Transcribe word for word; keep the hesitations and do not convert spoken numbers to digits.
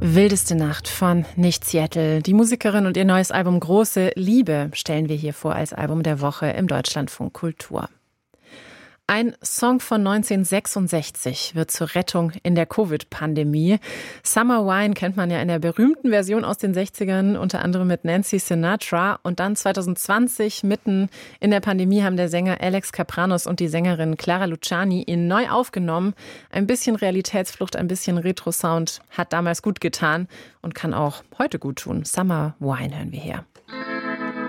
Wildeste Nacht von Nicht Seattle. Die Musikerin und ihr neues Album Große Liebe stellen wir hier vor als Album der Woche im Deutschlandfunk Kultur. Ein Song von neunzehnhundertsechsundsechzig wird zur Rettung in der Covid-Pandemie. Summer Wine kennt man ja in der berühmten Version aus den sechzigern, unter anderem mit Nancy Sinatra. Und dann zwanzig zwanzig, mitten in der Pandemie, haben der Sänger Alex Kapranos und die Sängerin Clara Luciani ihn neu aufgenommen. Ein bisschen Realitätsflucht, ein bisschen Retro-Sound hat damals gut getan und kann auch heute gut tun. Summer Wine hören wir hier.